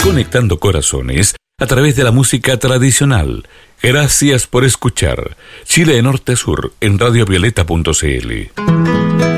conectando corazones a través de la música tradicional. Gracias por escuchar Chile de Norte a Sur en radiovioleta.cl.